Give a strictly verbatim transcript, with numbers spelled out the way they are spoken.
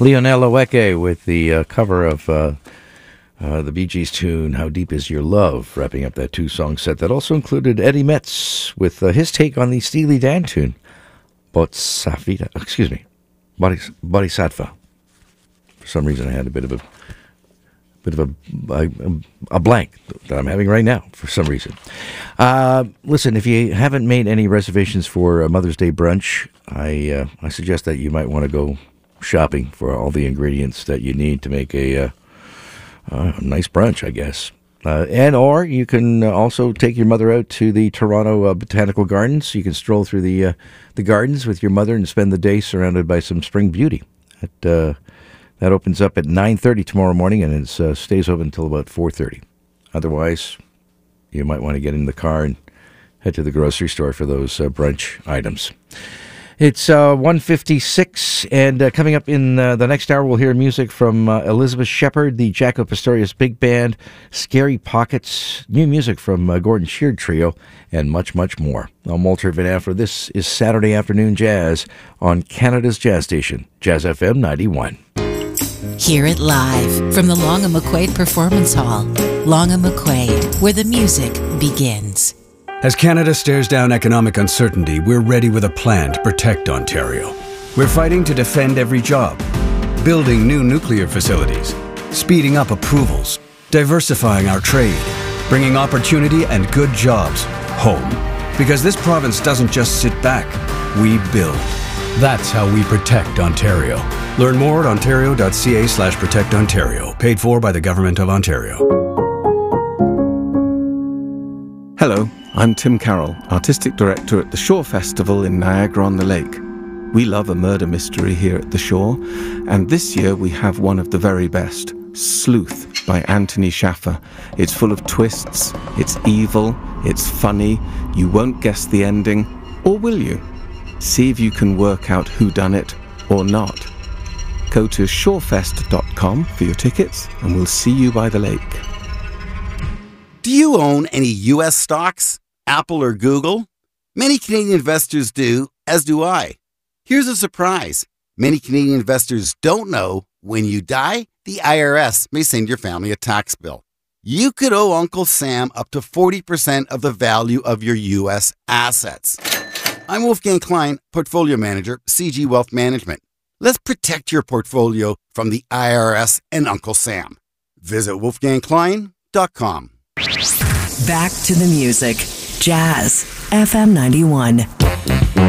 Lionel Oweke with the uh, cover of uh, uh, the Bee Gees tune, How Deep Is Your Love, wrapping up that two-song set. That also included Eddie Metz with uh, his take on the Steely Dan tune, Bodhisattva, excuse me, Bodhisattva. For some reason I had a bit of a bit of a, a, a blank that I'm having right now for some reason. Uh, listen, if you haven't made any reservations for a Mother's Day brunch, I uh, I suggest that you might want to go shopping for all the ingredients that you need to make a, uh, a nice brunch, I guess. Uh, and or you can also take your mother out to the Toronto uh, Botanical Gardens. You can stroll through the uh, the gardens with your mother and spend the day surrounded by some spring beauty. At, uh, that opens up at nine thirty tomorrow morning and it uh, stays open until about four thirty. Otherwise, you might want to get in the car and head to the grocery store for those uh, brunch items. It's uh, one fifty-six, and uh, coming up in uh, the next hour, we'll hear music from uh, Elizabeth Shepard, the Jaco Pastorius Big Band, Scary Pockets, new music from uh, Gordon Sheard Trio, and much, much more. I'm Walter Van Affer. This is Saturday Afternoon Jazz on Canada's Jazz Station, Jazz F M ninety-one. Hear it live from the Long and McQuaid Performance Hall. Long and McQuaid, where the music begins. As Canada stares down economic uncertainty, we're ready with a plan to protect Ontario. We're fighting to defend every job, building new nuclear facilities, speeding up approvals, diversifying our trade, bringing opportunity and good jobs home. Because this province doesn't just sit back, we build. That's how we protect Ontario. Learn more at ontario.ca slash protect Ontario. Paid for by the Government of Ontario. Hello, I'm Tim Carroll, Artistic Director at the Shore Festival in Niagara-on-the-Lake. We love a murder mystery here at the Shore, and this year we have one of the very best, Sleuth by Anthony Shaffer. It's full of twists, it's evil, it's funny, you won't guess the ending, or will you? See if you can work out who done it or not. Go to shorefest dot com for your tickets, and we'll see you by the lake. Do you own any U S stocks, Apple or Google? Many Canadian investors do, as do I. Here's a surprise. Many Canadian investors don't know when you die, the I R S may send your family a tax bill. You could owe Uncle Sam up to forty percent of the value of your U S assets. I'm Wolfgang Klein, Portfolio Manager, C G Wealth Management. Let's protect your portfolio from the I R S and Uncle Sam. Visit wolfgang klein dot com. Back to the music. Jazz F M ninety-one.